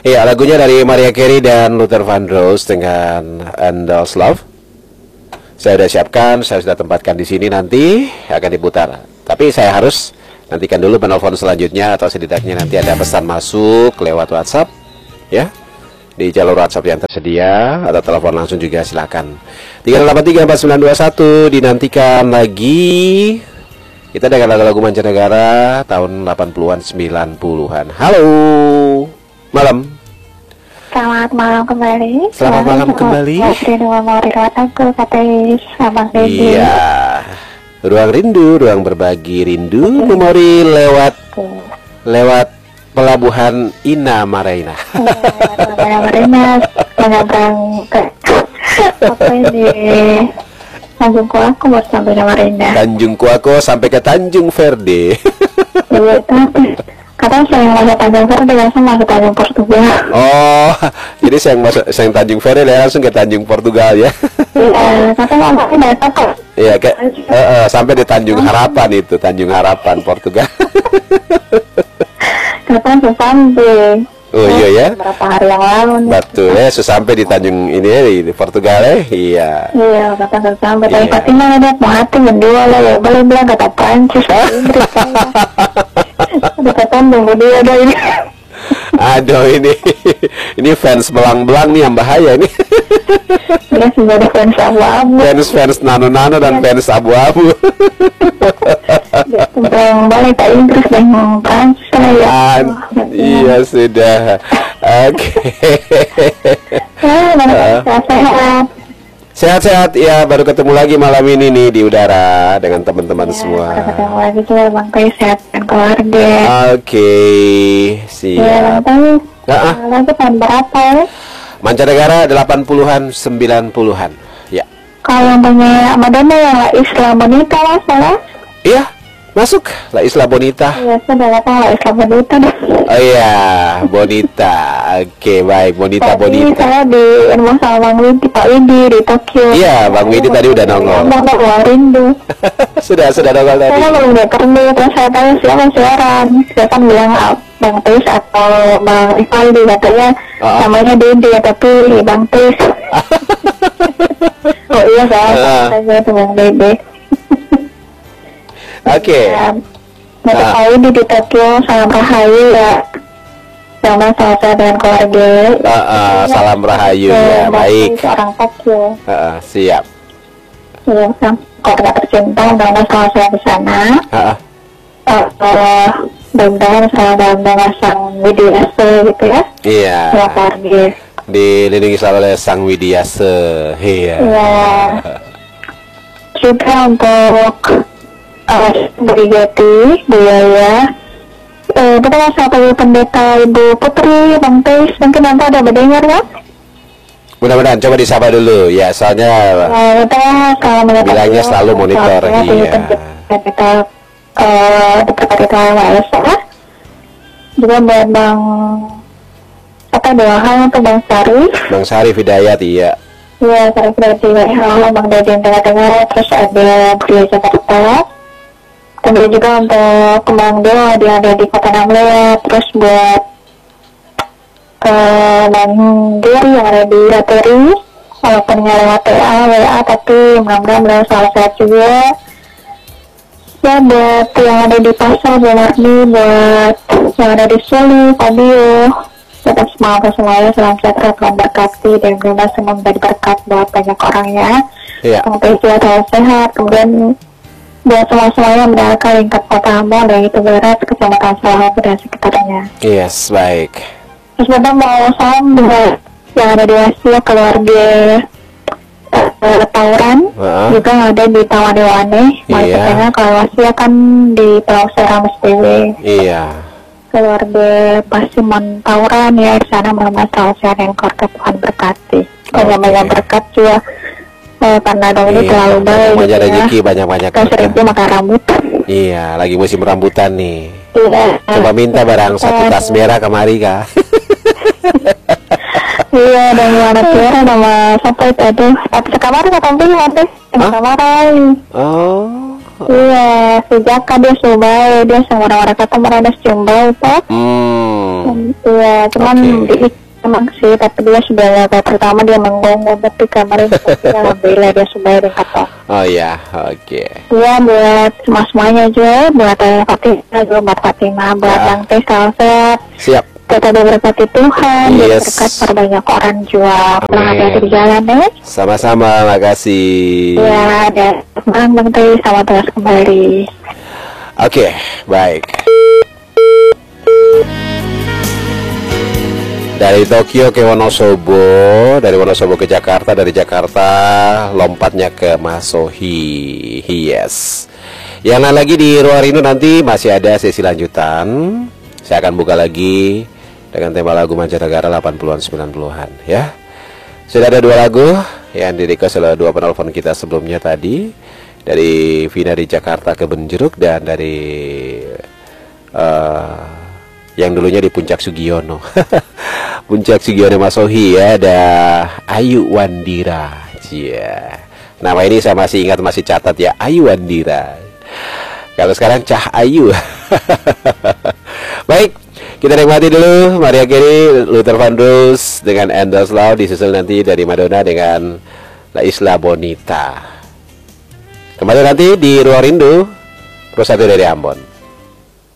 Iya, lagunya dari Mariah Carey dan Luther Vandross dengan Endless Love. Saya sudah siapkan, saya sudah tempatkan di sini, nanti akan diputar. Tapi saya harus nantikan dulu penelpon selanjutnya, atau setidaknya nanti ada pesan masuk lewat WhatsApp, ya, di jalur WhatsApp yang tersedia, atau telepon langsung juga silakan. 3834921 dinantikan lagi. Kita dengan lagu-lagu mancanegara tahun 80-an 90-an. Halo. Malam. Selamat malam kembali. Selamat malam kembali. Rindu memori lewat aku, kata Abang Dedi. Iya. Ruang rindu, ruang berbagi rindu, memori lewat pelabuhan Ina Maraina. Ina Maraina menyeberang ke apa ini? Tanjung Kuako baru sampai Ina Maraina. Tanjung Kuako sampai ke Tanjung Verde. Iya, tapi katanya saya yang masuk Tanjung Verde langsung masuk Tanjung Portugal. Oh, jadi saya yang Tanjung Verde langsung ke Tanjung Portugal ya? Iya, katanya masuknya datang kok. Iya, sampai di Tanjung Harapan itu, Tanjung Harapan Portugal. Katanya sampai. Oh iya ya? Berapa hari yang lalu nih. Betul ya, sampai di Tanjung ini ya, di Portugal ya? Iya. Iya, katanya sampai. Tapi Fatima ada mau hati berdua lah ya, boleh bilang kata Prancis, Inggris kan. Ada kata berdua ada ini. Aduh ini fans belang-belang nih yang bahaya ini. Dia sudah ada fans abu-abu. Fans nano-nano dan fans abu-abu. Tentang balik ke Inggris dan Prancis lah ya. Iya sudah. Oke. Sehat-sehat. Sehat-sehat ya, baru ketemu lagi malam ini nih di udara dengan teman-teman semua. Baru ketemu lagi juga Bang Teh, sehat dan keluarga. Oke, siap. Ya, lagi tahun berapa ya? Mancanegara 80-an 90-an. Ya. Kalau yang punya Madonna yang La Isla Bonita lah, salah? Iya, masuk La Isla Bonita. Iya, sudah lah La Isla Bonita deh. Oh iya, Bonita. Oke, baik, Bonita. Saya di rumah sama Bang Widi, Pak Widi di Tokyo. Iya, Bang Widi tadi udah nongol. Bang rindu. sudah nongol tadi. Saya belum lihat rindu, terus saya tanya siapa siaran. Saya kan bilang Bang Tis atau Bang Ivaldi, katanya namanya Dede, tapi Bang Tis. Oh iya, saya tanya itu Bang Dede. Oke. Untuk Pak Widi di Tokyo, salam rahayu ya. Sama saya dengan keluarga. Salam rahayu ya, baik. Orang Tokyo. Siap. Iya, keluarga tercinta, dan sama saya di sana. Mudah-mudahan dalam Sang Widiase gitu ya. Iya. Ya, keluarga. Dilindungi selalu oleh Sang Widiase. Iya. Juga untuk Brigati, Buaya. Kita mau sapa pendeta Ibu Putri, Bang Tis, mungkin nanti ada mendengar ya? Mudah-mudahan, coba disapa dulu ya, soalnya kalau bilangnya selalu monitor. Iya. Kita diperkatakan WSA. Juga buat Bang hal untuk Bang Sarif. Bang Sarif Hidayat, iya. Iya, Sarif Hidayat. Halo Bang Dede yang tengah-tengah. Terus ada Budi Jakarta. Kemudian juga untuk Kembang Dewa yang ada di Kota Namlia. Terus buat Bang Diri yang ada di Rateri, walaupun nggak lewat WA, tapi mudah-mudahan beliau selalu sehat juga. Ya, buat yang ada di pasar, buat Marni, buat yang ada di Soli, Fabio, tetap semangat semuanya, salam sejahtera, Tuhan berkati, dan mudah-mudahan semua menjadi berkat buat banyak orang ya. Semoga juga selalu sehat. Kemudian buat semuanya mendengarkan lingkap Kota Ambon dan itu Barat, Kecamatan Salahuku dan sekitarnya. Yes, baik. Terus kita mau salam buat yang ada di Asia, keluarga Tauran, juga ada di Tawane-Wane. Maksudnya kalau Asia kan di Pulau Seram SPW. Iya. Keluarga Pasimon Tauran ya, di sana mudah-mudahan selalu sehat dan keluarga Tuhan berkati. Banyak berkat juga. Karena dong ini terlalu baik banyak rezeki, banyak kita sering makan rambutan. Iya, lagi musim rambutan nih. Iya. Coba minta barang satu tas merah kemari kah. Iya, dan mana merah nama sampai tadi. Tapi sekamar nggak tampil nanti. Sekamar Oh. Iya, sejak dia Sumbai, dia sama orang-orang kata mereka Sumbai, Pak. Iya, cuman Oke. emang sih, tapi dia sudah laga pertama dia menggong tapi kemarin tapi alhamdulillah dia sudah kata. Oh ya, oke. Iya, buat semuanya juga, buat Fatimah juga, buat Fatimah, buat Ya. Bang Teh Salset. Siap. Kita berkati Tuhan, dan Yes. berkat perbanyak orang juga. Pulang hati-hati di jalan ya. Sama-sama, makasih. Ya, dan Bang Teh, selamat tugas kembali. Oke, baik. Dari Tokyo ke Wonosobo, dari Wonosobo ke Jakarta, dari Jakarta lompatnya ke Masohi. Yes. Yang lain lagi di Ruarindo nanti masih ada sesi lanjutan. Saya akan buka lagi dengan tema lagu mancanegara 80-an 90-an ya. Sudah ada 2 lagu yang di-request oleh 2 penelpon kita sebelumnya tadi. Dari Vina di Jakarta ke Benjeruk dan dari yang dulunya di Puncak Sugiono. Puncak Sugiono Masohi ya, ada Ayu Wandira. Cia. Nama ini saya masih ingat, masih catat ya, Ayu Wandira. Kalau sekarang Cah Ayu. Baik, kita nikmati dulu Maria Carey, Luther Vandross dengan Endless Love, disusul nanti dari Madonna dengan La Isla Bonita. Kembali nanti di Ruang Rindu, Pro 1 dari Ambon.